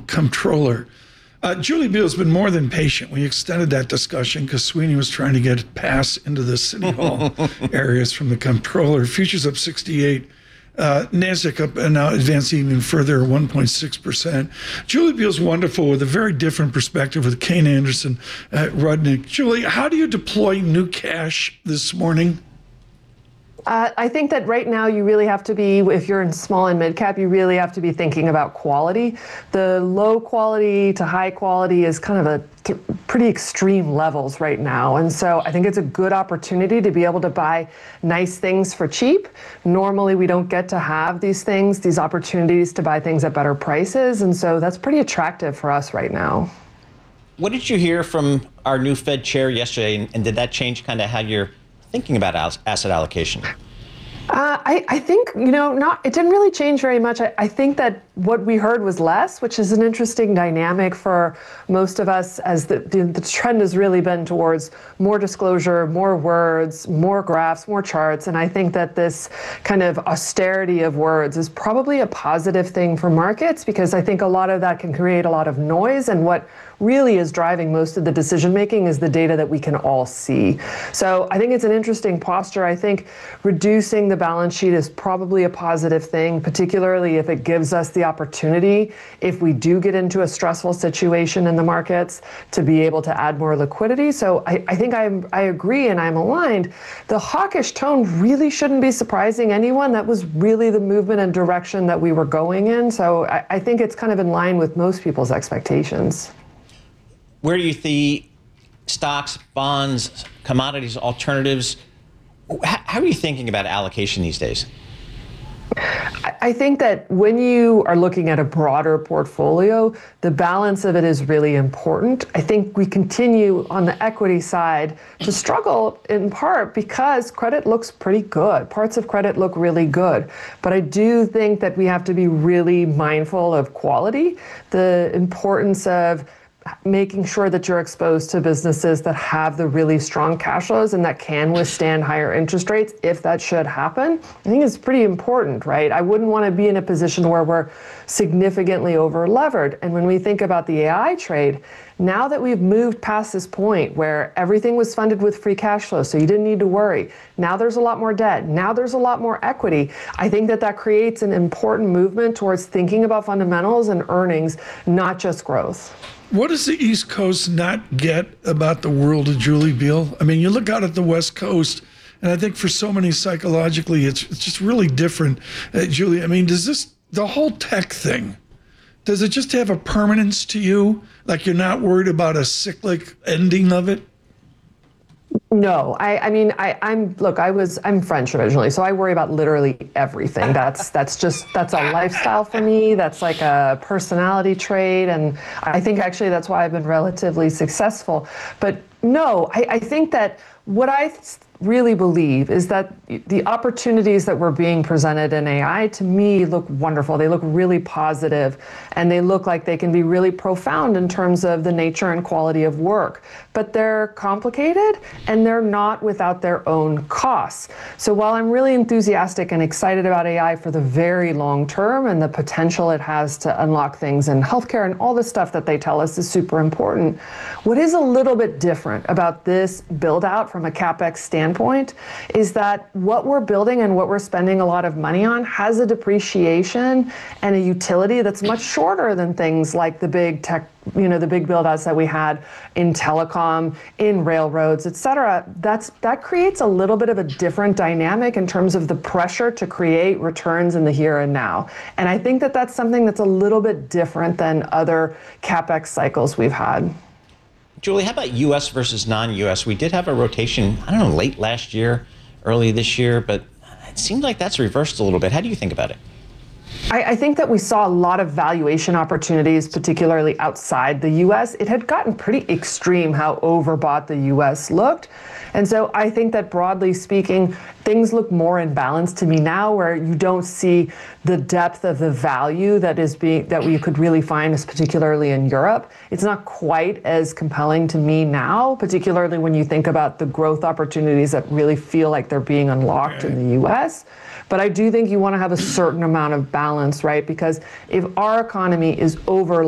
comptroller. Julie Beal's been more than patient. We extended that discussion because Sweeney was trying to get pass into the City Hall areas from the comptroller. Futures up 68. NASDAQ up and now advancing even further, 1.6%. Julie Beal's wonderful with a very different perspective with Kane Anderson at Rudnick. Julie, how do you deploy new cash this morning? I think that right now you really have to be, if you're in small and mid cap, you really have to be thinking about quality. The low quality to high quality is kind of a pretty extreme levels right now. And so I think it's a good opportunity to be able to buy nice things for cheap. Normally we don't get to have these things, these opportunities to buy things at better prices. And so that's pretty attractive for us right now. What did you hear from our new Fed chair yesterday? And did that change kind of how you're thinking about asset allocation? I think, it didn't really change very much. I think that what we heard was less, which is an interesting dynamic for most of us, as the trend has really been towards more disclosure, more words, more graphs, more charts. And I think that this kind of austerity of words is probably a positive thing for markets, because I think a lot of that can create a lot of noise. And what really is driving most of the decision making is the data that we can all see. So I think it's an interesting posture. I think reducing the balance sheet is probably a positive thing, particularly if it gives us the opportunity, if we do get into a stressful situation in the markets, to be able to add more liquidity. So I think I agree and I'm aligned. The hawkish tone really shouldn't be surprising anyone. That was really the movement and direction that we were going in. So I think it's kind of in line with most people's expectations. Where do you see stocks, bonds, commodities, alternatives? How are you thinking about allocation these days? I think that when you are looking at a broader portfolio, the balance of it is really important. I think we continue on the equity side to struggle in part because credit looks pretty good. Parts of credit look really good. But I do think that we have to be really mindful of quality, the importance of making sure that you're exposed to businesses that have the really strong cash flows and that can withstand higher interest rates if that should happen. I think it's pretty important, right? I wouldn't want to be in a position where we're significantly over levered. And when we think about the AI trade, now that we've moved past this point where everything was funded with free cash flow, so you didn't need to worry. Now there's a lot more debt. Now there's a lot more equity. I think that creates an important movement towards thinking about fundamentals and earnings, not just growth. What does the East Coast not get about the world of Julie Beal? I mean, you look out at the West Coast, and I think for so many psychologically, it's just really different. Julie, I mean, the whole tech thing, does it just have a permanence to you? Like you're not worried about a cyclic ending of it? No, I'm French originally, so I worry about literally everything. That's a lifestyle for me. That's like a personality trait. And I think actually that's why I've been relatively successful. But no, I think that what I really believe is that the opportunities that were being presented in AI, to me, look wonderful. They look really positive, and they look like they can be really profound in terms of the nature and quality of work. But they're complicated, and they're not without their own costs. So while I'm really enthusiastic and excited about AI for the very long term and the potential it has to unlock things in healthcare and all the stuff that they tell us is super important, what is a little bit different about this build out from a CapEx standpoint is that what we're building and what we're spending a lot of money on has a depreciation and a utility that's much shorter than things like the big tech, the big build outs that we had in telecom, in railroads, et cetera. That creates a little bit of a different dynamic in terms of the pressure to create returns in the here and now. And I think that that's something that's a little bit different than other CapEx cycles we've had. Julie, how about U.S. versus non-U.S.? We did have a rotation, late last year, early this year, but it seems like that's reversed a little bit. How do you think about it? I think that we saw a lot of valuation opportunities, particularly outside the U.S. It had gotten pretty extreme how overbought the U.S. looked. And so I think that broadly speaking, things look more in balance to me now, where you don't see the depth of the value that we could really find, particularly in Europe. It's not quite as compelling to me now, particularly when you think about the growth opportunities that really feel like they're being unlocked in the U.S. But I do think you want to have a certain amount of balance, right? Because if our economy is over